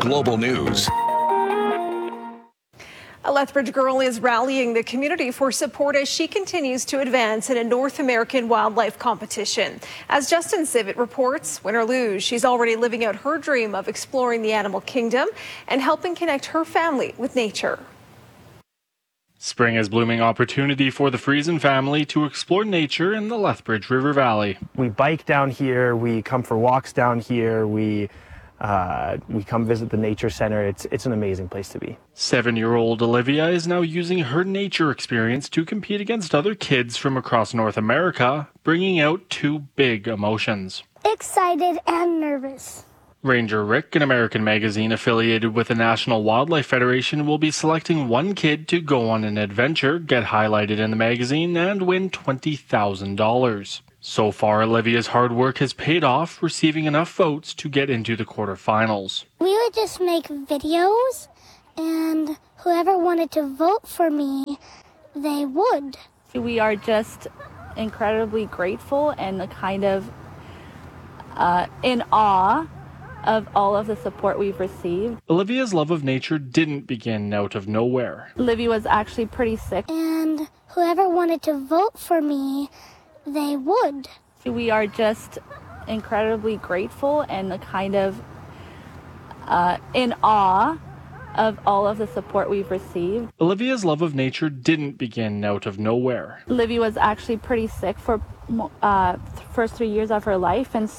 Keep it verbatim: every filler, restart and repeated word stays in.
Global News. A Lethbridge girl is rallying the community for support as she continues to advance in a North American wildlife competition. As Justin Civet reports, win or lose, she's already living out her dream of exploring the animal kingdom and helping connect her family with nature. Spring is blooming opportunity for the Friesen family to explore nature in the Lethbridge River Valley. We bike down here, we come for walks down here, we Uh, we come visit the nature center. It's it's an amazing place to be. Seven-year-old Olivia is now using her nature experience to compete against other kids from across North America, bringing out two big emotions. Excited and nervous. Ranger Rick, an American magazine affiliated with the National Wildlife Federation, will be selecting one kid to go on an adventure, get highlighted in the magazine, and win twenty thousand dollars. So far, Olivia's hard work has paid off, receiving enough votes to get into the quarterfinals. We would just make videos, and whoever wanted to vote for me, they would. We are just incredibly grateful and kind of uh, in awe of all of the support we've received. Olivia's love of nature didn't begin out of nowhere. Olivia was actually pretty sick. And whoever wanted to vote for me, they would. We are just incredibly grateful and kind of uh, in awe of all of the support we've received. Olivia's love of nature didn't begin out of nowhere. Olivia was actually pretty sick for uh, first three years of her life, and